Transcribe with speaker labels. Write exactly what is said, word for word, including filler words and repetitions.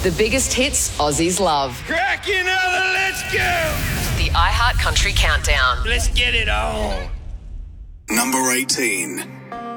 Speaker 1: The biggest hits Aussies love.
Speaker 2: Crack another, let's go!
Speaker 1: The iHeart Country Countdown.
Speaker 2: Let's get it on.
Speaker 3: Number eighteen.